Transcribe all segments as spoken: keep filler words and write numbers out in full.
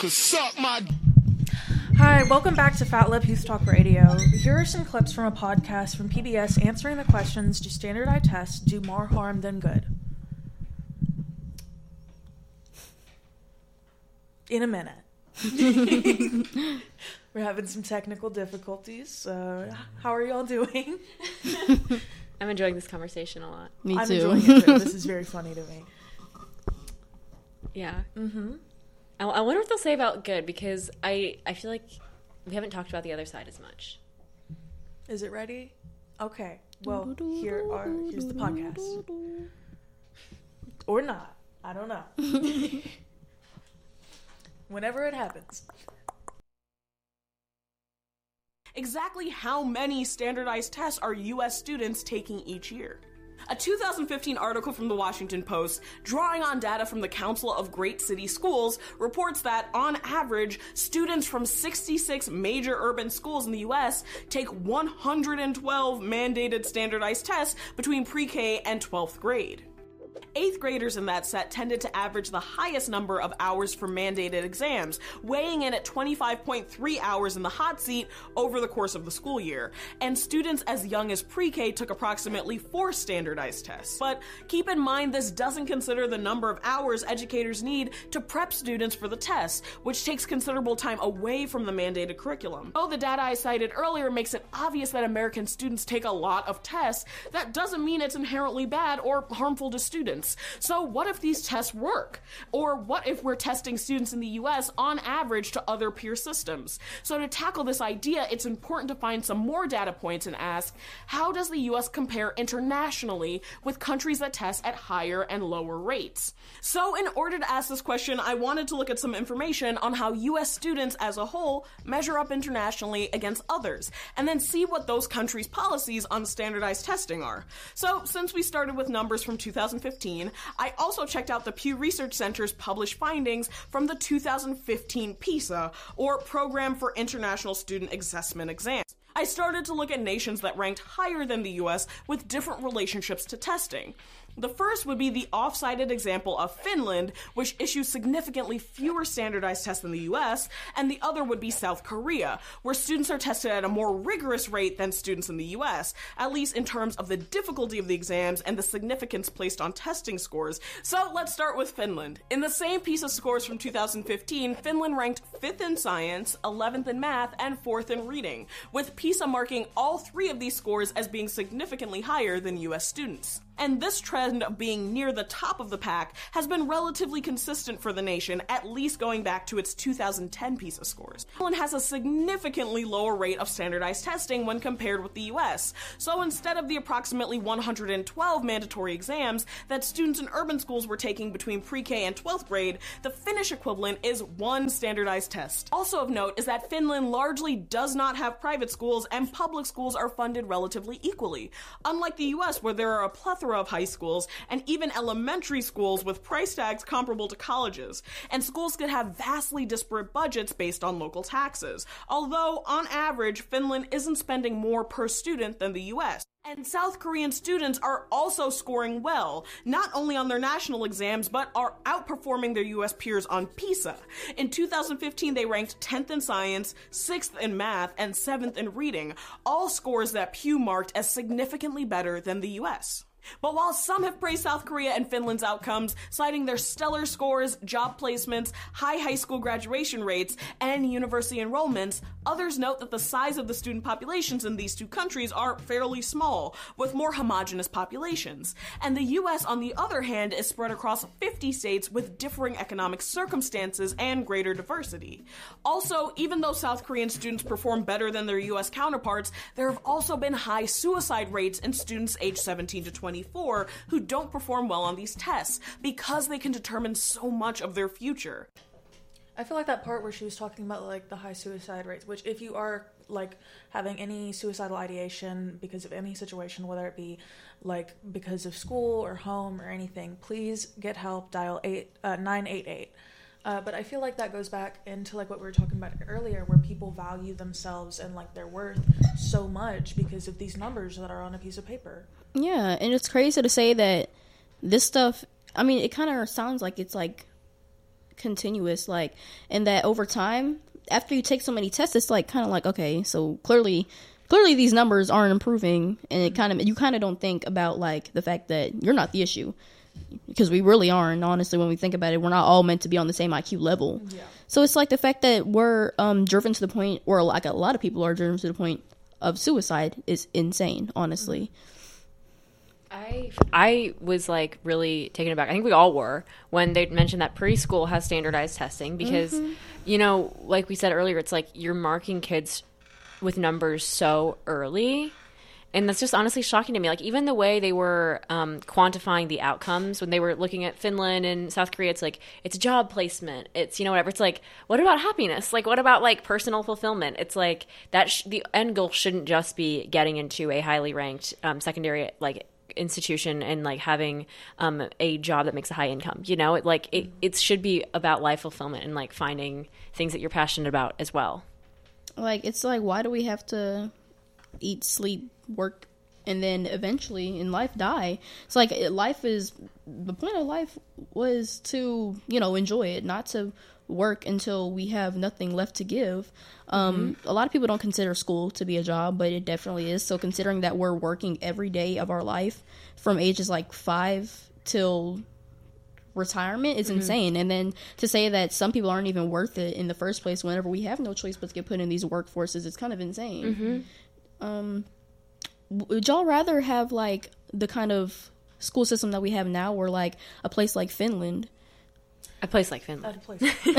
Cause suck my... Hi, welcome back to Fat Lip Youth Talk Radio. Here are some clips from a podcast from P B S answering the questions, do standardized tests do more harm than good? In a minute. We're having some technical difficulties. Uh, how are y'all doing? I'm enjoying this conversation a lot. Me I'm too. enjoying it too. This is very funny to me. Yeah. Mm-hmm. I, I wonder what they'll say about good, because I, I feel like we haven't talked about the other side as much. Is it ready? Okay. Well, here are here's the podcast. Or not. I don't know. Whenever it happens. Exactly how many standardized tests are U S students taking each year? A two thousand fifteen article from the Washington Post, drawing on data from the Council of Great City Schools, reports that, on average, students from sixty-six major urban schools in the U S take one hundred twelve mandated standardized tests between pre-K and twelfth grade. Eighth graders in that set tended to average the highest number of hours for mandated exams, weighing in at twenty-five point three hours in the hot seat over the course of the school year. And students as young as pre-K took approximately four standardized tests. But keep in mind, this doesn't consider the number of hours educators need to prep students for the tests, which takes considerable time away from the mandated curriculum. Though the data I cited earlier makes it obvious that American students take a lot of tests, that doesn't mean it's inherently bad or harmful to students. So what if these tests work? Or what if we're testing students in the U S on average to other peer systems? So to tackle this idea, it's important to find some more data points and ask, how does the U S compare internationally with countries that test at higher and lower rates? So in order to ask this question, I wanted to look at some information on how U S students as a whole measure up internationally against others, and then see what those countries' policies on standardized testing are. So since we started with numbers from two thousand fifteen, I also checked out the Pew Research Center's published findings from the two thousand fifteen PISA, or Program for International Student Assessment Exams. I started to look at nations that ranked higher than the U S with different relationships to testing. The first would be the off-cited example of Finland, which issues significantly fewer standardized tests than the U S, and the other would be South Korea, where students are tested at a more rigorous rate than students in the U S, at least in terms of the difficulty of the exams and the significance placed on testing scores. So let's start with Finland. In the same piece of scores from two thousand fifteen, Finland ranked fifth in science, eleventh in math, and fourth in reading, with PISA marking all three of these scores as being significantly higher than U S students. And this trend of being near the top of the pack has been relatively consistent for the nation, at least going back to its two thousand ten PISA scores. Finland has a significantly lower rate of standardized testing when compared with the U S. So instead of the approximately one hundred twelve mandatory exams that students in urban schools were taking between pre-K and twelfth grade, the Finnish equivalent is one standardized test. Also of note is that Finland largely does not have private schools, and public schools are funded relatively equally, unlike the U S, where there are a plethora of high schools and even elementary schools with price tags comparable to colleges, and schools could have vastly disparate budgets based on local taxes, although on average Finland isn't spending more per student than the U S. And South Korean students are also scoring well, not only on their national exams, but are outperforming their U S peers on PISA. In two thousand fifteen, they ranked tenth in science, sixth in math, and seventh in reading, all scores that Pew marked as significantly better than the U S. But while some have praised South Korea and Finland's outcomes, citing their stellar scores, job placements, high high school graduation rates, and university enrollments, others note that the size of the student populations in these two countries are fairly small, with more homogeneous populations. And the U S, on the other hand, is spread across fifty states with differing economic circumstances and greater diversity. Also, even though South Korean students perform better than their U S counterparts, there have also been high suicide rates in students aged seventeen to twenty-four who don't perform well on these tests because they can determine so much of their future. I feel like that part where she was talking about like the high suicide rates, which if you are like having any suicidal ideation because of any situation, whether it be like because of school or home or anything, please get help, dial eight, uh, nine eight eight. Uh, but I feel like that goes back into like what we were talking about earlier, where people value themselves and like their worth so much because of these numbers that are on a piece of paper. Yeah, and it's crazy to say that this stuff, I mean, it kind of sounds like it's like continuous, like, and that over time, after you take so many tests, it's like kind of like, okay, so clearly clearly these numbers aren't improving, and it kind of you kind of don't think about like the fact that you're not the issue, because we really aren't. Honestly, when we think about it, we're not all meant to be on the same I Q level. Yeah. So it's like the fact that we're um, driven to the point, or like a lot of people are driven to the point of suicide, is insane, honestly. I I was like really taken aback. I think we all were when they mentioned that preschool has standardized testing, because mm-hmm. you know, like we said earlier, it's like you're marking kids with numbers so early. And that's just honestly shocking to me. Like, even the way they were um, quantifying the outcomes when they were looking at Finland and South Korea, it's like, it's job placement. It's, you know, whatever. It's like, what about happiness? Like, what about, like, personal fulfillment? It's like, that sh- the end goal shouldn't just be getting into a highly ranked um, secondary, like, institution and, like, having um, a job that makes a high income. You know, it, like, it, it should be about life fulfillment and, like, finding things that you're passionate about as well. Like, it's like, why do we have to eat, sleep, work, and then eventually in life die? It's like, life is, the point of life was to, you know, enjoy it, not to work until we have nothing left to give. Um, mm-hmm. A lot of people don't consider school to be a job, but it definitely is. So considering that we're working every day of our life from ages like five till retirement is mm-hmm. insane. And then to say that some people aren't even worth it in the first place whenever we have no choice but to get put in these workforces, it's kind of insane. Mm-hmm. Um, would y'all rather have like the kind of school system that we have now, or like a place like Finland? A place like Finland. A place.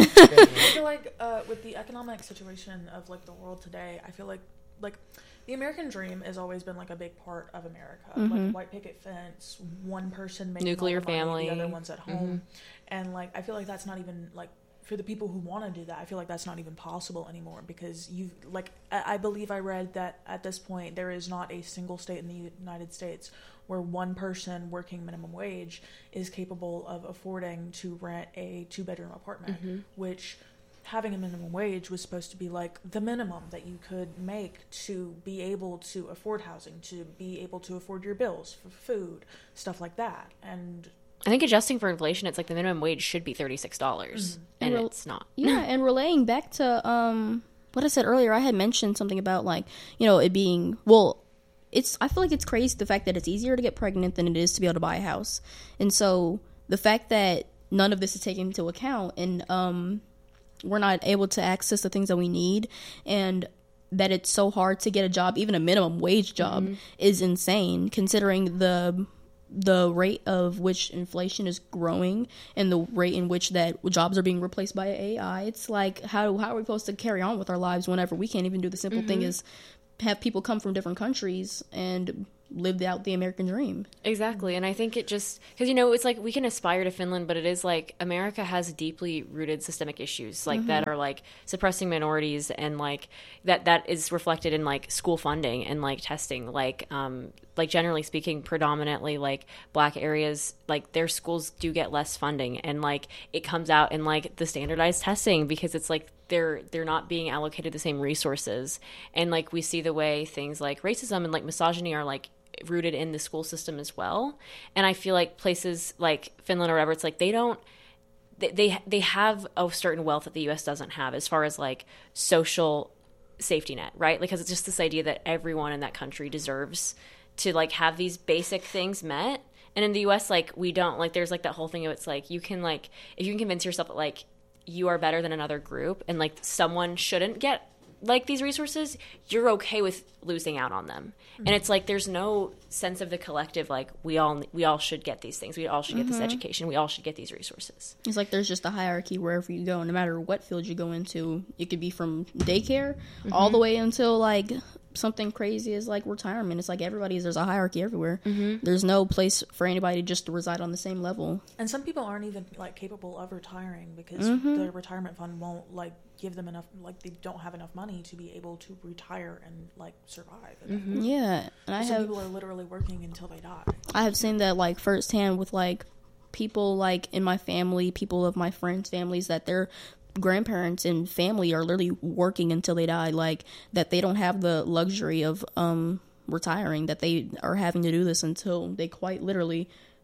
I feel like uh, with the economic situation of like the world today, I feel like like the American dream has always been like a big part of America. Mm-hmm. Like white picket fence, one person making nuclear all the money, family, the other one's at home, mm-hmm. and like I feel like that's not even like. For the people who want to do that, I feel like that's not even possible anymore, because you like I, I believe I read that at this point there is not a single state in the United States where one person working minimum wage is capable of affording to rent a two bedroom apartment, mm-hmm. which having a minimum wage was supposed to be like the minimum that you could make to be able to afford housing, to be able to afford your bills for food, stuff like that. And I think adjusting for inflation, it's like the minimum wage should be thirty-six dollars, mm-hmm. and, and re- it's not. Yeah, and relaying back to um, what I said earlier, I had mentioned something about, like, you know, it being, well, it's, I feel like it's crazy the fact that it's easier to get pregnant than it is to be able to buy a house. And so the fact that none of this is taken into account, and um, we're not able to access the things that we need, and that it's so hard to get a job, even a minimum wage job, mm-hmm. is insane, considering the the rate of which inflation is growing and the rate in which that jobs are being replaced by A I. It's like, how how are we supposed to carry on with our lives whenever we can't even do the simple mm-hmm. thing as have people come from different countries and lived out the American dream? Exactly. And I think it just, because, you know, it's like we can aspire to Finland, but it is like America has deeply rooted systemic issues like mm-hmm. that are like suppressing minorities, and like that that is reflected in like school funding and like testing, like um like generally speaking, predominantly like black areas, like their schools do get less funding, and like it comes out in like the standardized testing, because it's like they're they're not being allocated the same resources. And like we see the way things like racism and like misogyny are like rooted in the school system as well. And I feel like places like Finland or whatever, it's like they don't they they, they have a certain wealth that the U S doesn't have as far as like social safety net, right? Because it's just this idea that everyone in that country deserves to like have these basic things met. And in the U S, like, we don't, like, there's like that whole thing of, it's like you can like, if you can convince yourself that like you are better than another group and like someone shouldn't get like these resources, you're okay with losing out on them. Mm-hmm. And it's like there's no sense of the collective, like we all we all should get these things, we all should get mm-hmm. this education, we all should get these resources. It's like there's just a hierarchy wherever you go, no matter what field you go into. It could be from daycare mm-hmm. all the way until like something crazy is like retirement. It's like everybody's, there's a hierarchy everywhere. Mm-hmm. There's no place for anybody just to reside on the same level. And some people aren't even like capable of retiring because mm-hmm. the retirement fund won't like give them enough, like they don't have enough money to be able to retire and like survive. Mm-hmm. Yeah. And I some have, people are literally working until they die. I have seen that like firsthand with like people like in my family, people of my friends' families, that they're grandparents and family are literally working until they die, like that they don't have the luxury of um retiring, that they are having to do this until they quite literally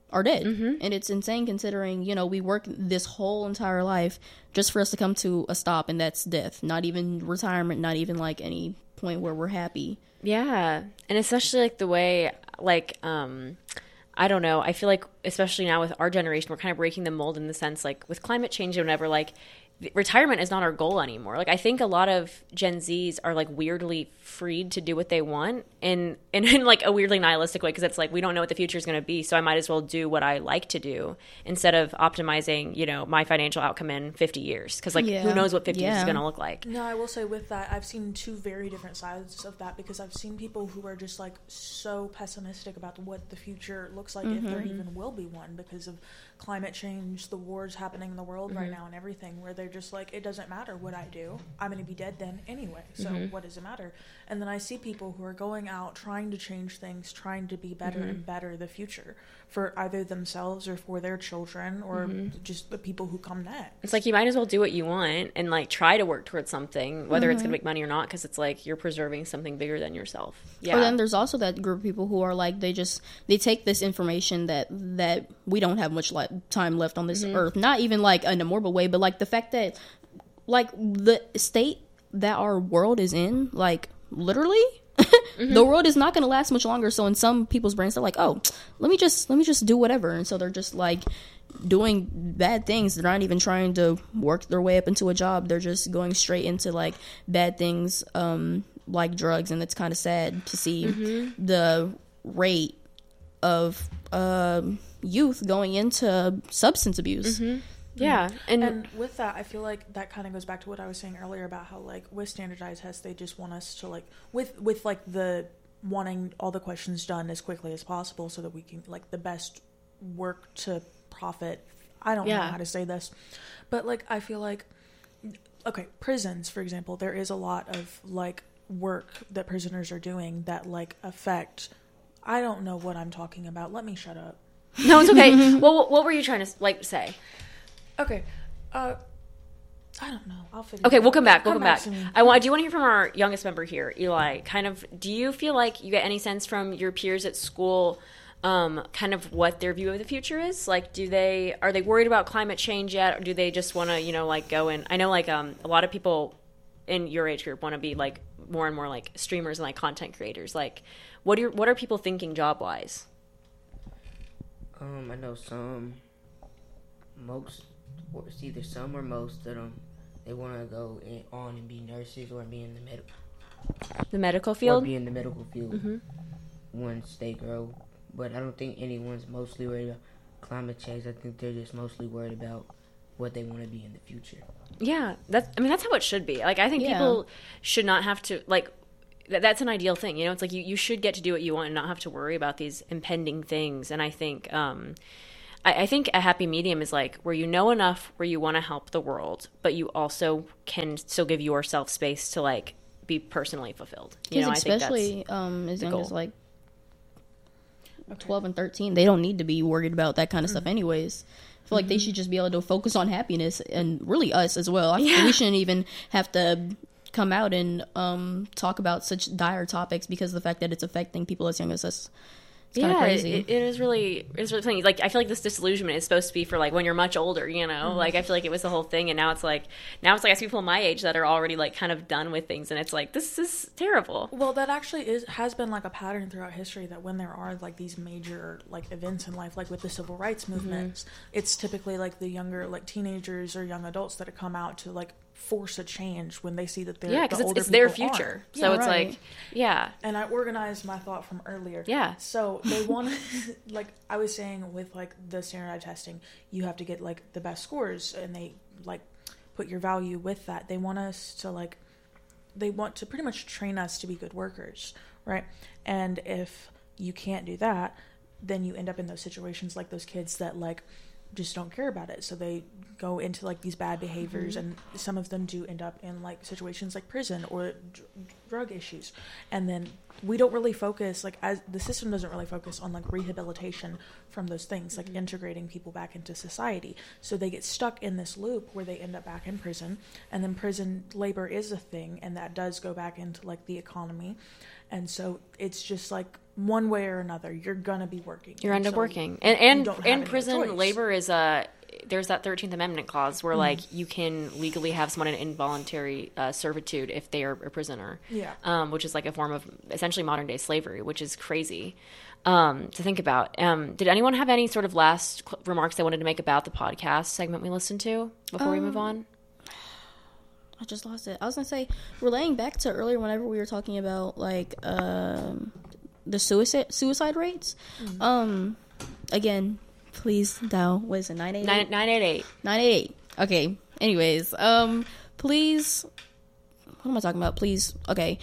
are dead. Mm-hmm. And it's insane considering, you know, we work this whole entire life just for us to come to a stop, and that's death. Not even retirement, not even like any point where we're happy. Yeah. And especially like the way, like, um, I don't know, I feel like especially now with our generation, we're kind of breaking the mold in the sense like with climate change and whatever, like retirement is not our goal anymore. Like I think a lot of Gen Zs are like weirdly freed to do what they want in in, in like a weirdly nihilistic way, because it's like we don't know what the future is going to be, so I might as well do what I like to do instead of optimizing, you know, my financial outcome in fifty years, because like Yeah. who knows what fifty years Yeah. is going to look like. No, I will say with that, I've seen two very different sides of that, because I've seen people who are just like so pessimistic about what the future looks like, if there even will be one, because of climate change, the wars happening in the world right now and everything, where they're just like, it doesn't matter what I do, I'm going to be dead then anyway, so what does it matter? And then I see people who are going out trying to change things, trying to be better and better the future for either themselves or for their children or just the people who come next. It's like you might as well do what you want and like try to work towards something, whether it's going to make money or not, because it's like you're preserving something bigger than yourself. Yeah. But then there's also that group of people who are like, they just, they take this information that, that we don't have much le- time left on this earth. Not even like in a morbid way, but like the fact that like the state that our world is in, like literally the world is not going to last much longer. So in some people's brains, they're like, oh, let me just, let me just do whatever. And so they're just like doing bad things. They're not even trying to work their way up into a job. They're just going straight into like bad things, um, like drugs. And it's kind of sad to see the rate of um youth going into substance abuse. yeah. And, And with that, I feel like that kind of goes back to what I was saying earlier about how, like, with standardized tests, they just want us to, like, with, with like, the wanting all the questions done as quickly as possible so that we can, like, the best work to profit. I don't know Yeah. how to say this. But, like, I feel like, okay, prisons, for example, there is a lot of, like, work that prisoners are doing that, like, affect... I don't know what I'm talking about. Let me shut up. no, it's okay. Well, what, what were you trying to like say? Okay. Uh, I don't know. I'll figure Okay, it we'll out. come back. We'll come back. to me. I want. I do want to hear from our youngest member here, Eli. Kind of, do you feel like you get any sense from your peers at school, um, kind of what their view of the future is? Like, do they are they worried about climate change yet, or do they just want to, you know, like go in? I know, like, um, a lot of people in your age group want to be like more and more like streamers and like content creators. Like, what are your, what are people thinking job wise? Um, I know some, most, or it's either some or most of them, they want to go in, on and be nurses or be in the medical, The medical or field. be in the medical field once they grow. But I don't think anyone's mostly worried about climate change. I think they're just mostly worried about what they want to be in the future. Yeah, that's. I mean, that's how it should be. Like, I think Yeah. people should not have to like. Th- that's an ideal thing, you know. It's like you, you should get to do what you want and not have to worry about these impending things. And I think, um, I, I think a happy medium is like where you know enough where you want to help the world, but you also can still give yourself space to like be personally fulfilled. You know, I think especially um, as young goal. as like twelve and thirteen, they don't need to be worried about that kind of stuff anyways. I feel like they should just be able to focus on happiness, and really us as well. I feel we shouldn't even have to come out and um, talk about such dire topics because of the fact that it's affecting people as young as us. It's kind of yeah, crazy. It, it is really, it's really funny. Like, I feel like this disillusionment is supposed to be for like when you're much older, you know. Like, I feel like it was the whole thing, and now it's like, now it's like I see people my age that are already like kind of done with things, and it's like this is terrible. Well, that actually is has been like a pattern throughout history that when there are like these major like events in life, like with the civil rights movements, it's typically like the younger like teenagers or young adults that have come out to like force a change when they see that they're Yeah, the because it's, older it's their people future. aren't. So Yeah, it's right. like, yeah, And I organized my thought from earlier. Yeah. So they want, like I was saying with like the standardized testing, you have to get like the best scores, and they like put your value with that. They want us to like, they want to pretty much train us to be good workers, right? And if you can't do that, then you end up in those situations like those kids that like just don't care about it, so they go into like these bad behaviors, and some of them do end up in like situations like prison or dr- drug issues. And then we don't really focus, like as the system doesn't really focus on like rehabilitation from those things, like integrating people back into society. So they get stuck in this loop where they end up back in prison, and then prison labor is a thing, and that does go back into like the economy. and so it's just like one way or another, you're gonna be working. You're end up so working, and and don't have and any other prison choice. labor is a. There's that thirteenth Amendment clause where, Mm-hmm. like, you can legally have someone in involuntary uh, servitude if they are a prisoner. Yeah. Um, which is like a form of essentially modern day slavery, which is crazy um, to think about. Um, did anyone have any sort of last cl- remarks they wanted to make about the podcast segment we listened to before we move Um, on? I just lost it. I was gonna say, relaying back to earlier, whenever we were talking about like um, the suicide suicide rates. Mm-hmm. Um, again, please dial. What is it? Nine eight Nine eight. nine eight eight. Nine eight eight. Okay. Anyways, um, please. What am I talking about? Please. Okay.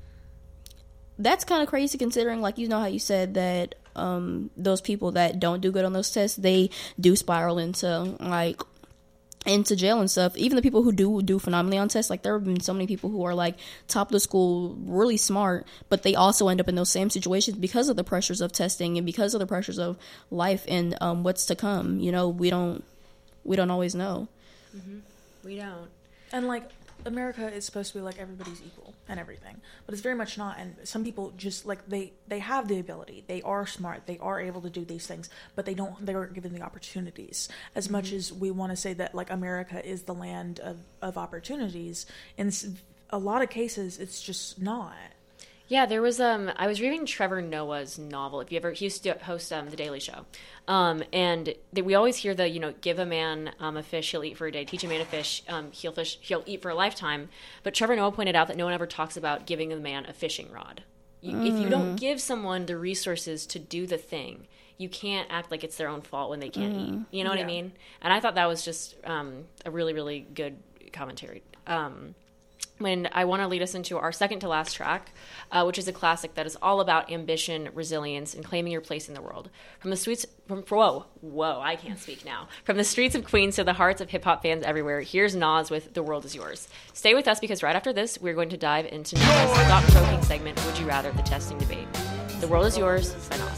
That's kind of crazy considering, like, you know how you said that um those people that don't do good on those tests, they do spiral into like into jail and stuff. Even the people who do do phenomenally on tests, like, there have been so many people who are like top of the school, really smart, but they also end up in those same situations because of the pressures of testing and because of the pressures of life and um what's to come. You know, we don't we don't always know. We don't. And like America is supposed to be like everybody's equal and everything, but it's very much not. And some people just like they they have the ability, they are smart, they are able to do these things, but they don't they aren't given the opportunities. As much as we want to say that like America is the land of of opportunities, in s- a lot of cases it's just not. Yeah, there was um I was reading Trevor Noah's novel. If you ever he used to host um the Daily Show. Um and that we always hear the, you know, give a man um a fish, he'll eat for a day, teach a man to fish, um he'll fish he'll eat for a lifetime. But Trevor Noah pointed out that no one ever talks about giving a man a fishing rod. You, If you don't give someone the resources to do the thing, you can't act like it's their own fault when they can't eat. You know what I Yeah. mean? And I thought that was just um a really, really good commentary. Um when I want to lead us into our second to last track, uh, which is a classic that is all about ambition, resilience, and claiming your place in the world. From the streets, from whoa, whoa, I can't speak now. From the streets of Queens to the hearts of hip hop fans everywhere, here's Nas with "The World Is Yours." Stay with us because right after this, we're going to dive into Nas' thought-provoking segment, "Would You Rather?" the testing debate. The world is yours by Nas.